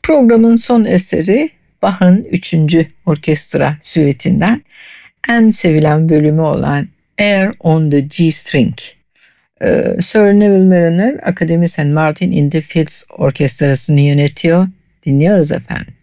Programın son eseri Bach'ın 3. orkestra süitinden en sevilen bölümü olan Air on the G-String. Sir Neville Mariner Akademi St. Martin in the Fields Orkestrası'nı yönetiyor. Dinliyoruz efendim.